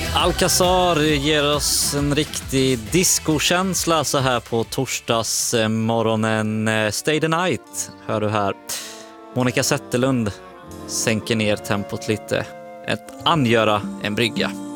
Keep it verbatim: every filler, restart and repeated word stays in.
Alcazar ger oss en riktig discokänsla så här på torsdagsmorgonen. Stay the night, hör du här. Monica Zetterlund sänker ner tempot lite. Ett angöra en brygga.